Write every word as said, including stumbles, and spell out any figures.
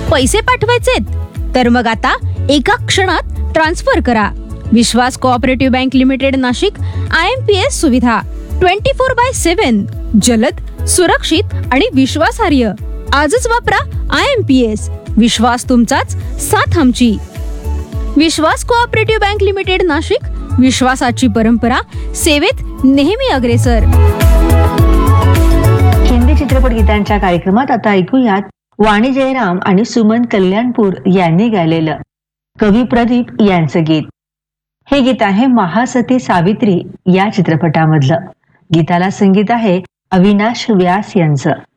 पैसे पाठवायचेत तर मग आता एका क्षणात ट्रान्सफर करा. विश्वास cooperative bank limited Nashik. I am P S सुविधा ट्वेंटी फोर बाय सेव्हन. जलद, सुरक्षित आणि विश्वासार्ह. आजच वापरा आय एम पी एस. विश्वास तुमचाच, साथ आमची. विश्वास कोऑपरेटिव्ह बँक लिमिटेड नाशिक. विश्वासाची परंपरा, सेवेत नेहमी अग्रेसर. हिंदी चित्रपट गीतांच्या कार्यक्रमात आता ऐकूयात वाणी जयराम आणि सुमन कल्याणपूर यांनी गायलेलं कवी प्रदीप यांचं गीत. हे गीत आहे महासती सावित्री या चित्रपटामधलं. गीताला संगीत आहे अविनाश व्यास यांचं.